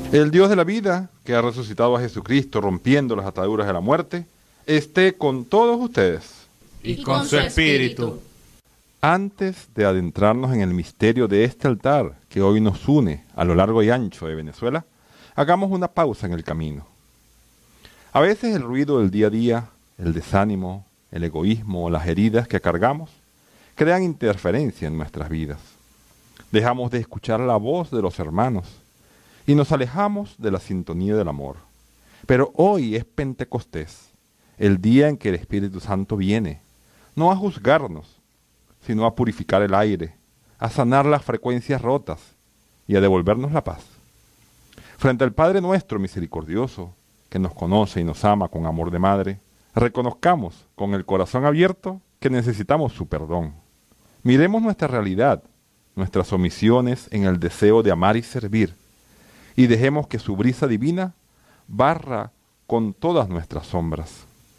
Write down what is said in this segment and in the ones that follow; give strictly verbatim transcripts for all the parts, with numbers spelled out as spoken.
El Dios de la vida, que ha resucitado a Jesucristo rompiendo las ataduras de la muerte, esté con todos ustedes. Y con su espíritu. Antes de adentrarnos en el misterio de este altar que hoy nos une a lo largo y ancho de Venezuela, hagamos una pausa en el camino. A veces el ruido del día a día, el desánimo, el egoísmo o las heridas que cargamos crean interferencia en nuestras vidas. Dejamos de escuchar la voz de los hermanos y nos alejamos de la sintonía del amor. Pero hoy es Pentecostés, el día en que el Espíritu Santo viene, no a juzgarnos, sino a purificar el aire, a sanar las frecuencias rotas y a devolvernos la paz. Frente al Padre nuestro misericordioso, que nos conoce y nos ama con amor de madre, reconozcamos con el corazón abierto que necesitamos su perdón. Miremos nuestra realidad, nuestras omisiones en el deseo de amar y servir, y dejemos que su brisa divina barra con todas nuestras sombras.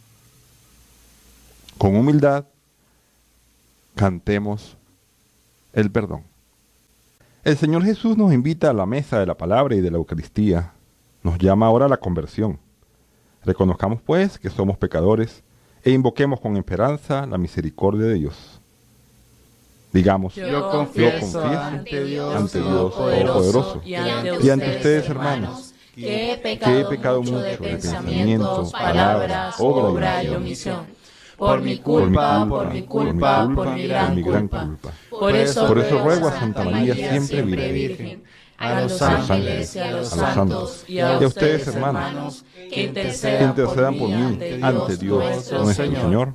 Con humildad, cantemos el perdón. El Señor Jesús nos invita a la mesa de la palabra y de la Eucaristía. Nos llama ahora a la conversión. Reconozcamos, pues, que somos pecadores e invoquemos con esperanza la misericordia de Dios. Digamos, Yo confieso, confieso ante Dios, ante Dios Todopoderoso, Todopoderoso y ante, y ante ustedes, ustedes, hermanos, que he pecado, que he pecado mucho de mucho de pensamiento, pensamiento, palabras, palabras, obra y omisión. Por mi culpa, por mi culpa, por mi gran culpa. Por eso Por eso ruego a Santa María, siempre Virgen, a los ángeles y a los santos, y a ustedes, hermanos, que intercedan por mí ante Dios nuestro Señor.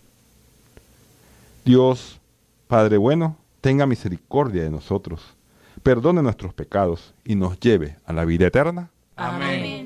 Dios, Padre bueno, tenga misericordia de nosotros, perdone nuestros pecados y nos lleve a la vida eterna. Amén.